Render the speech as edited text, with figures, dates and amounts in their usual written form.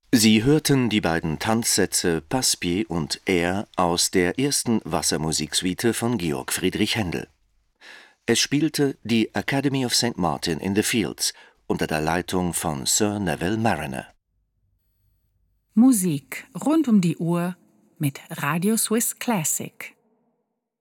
Sie hörten die beiden Tanzsätze Passepied und Air aus der ersten Wassermusiksuite von Georg Friedrich Händel. Es spielte die Academy of St. Martin in the Fields unter der Leitung von Sir Neville Marriner. Musik rund um die Uhr mit Radio Swiss Classic.